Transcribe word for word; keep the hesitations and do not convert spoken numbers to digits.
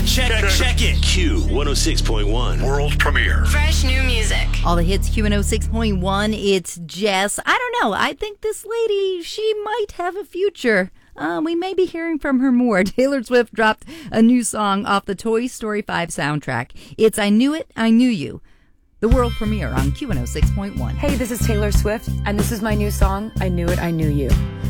Check, check, check it. Q one oh six point one. World premiere. Fresh new music. All the hits, Q one oh six point one. It's Jess. I don't know. I think this lady, she might have a future. Uh, we may be hearing from her more. Taylor Swift dropped a new song off the Toy Story five soundtrack. It's I Knew It, I Knew You. The world premiere on Q one oh six point one. Hey, this is Taylor Swift, and this is my new song, I Knew It, I Knew You.